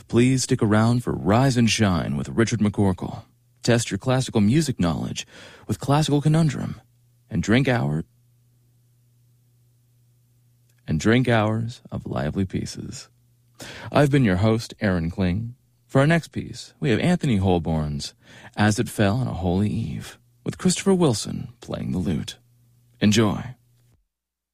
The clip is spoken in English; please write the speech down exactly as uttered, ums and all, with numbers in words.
Please stick around for Rise and Shine with Richard McCorkle. Test your classical music knowledge with Classical Conundrum. And drink hour and drink hours of lively pieces. I've been your host, Aaron Kling. For our next piece, we have Anthony Holborn's As It Fell on a Holy Eve, with Christopher Wilson playing the lute. Enjoy.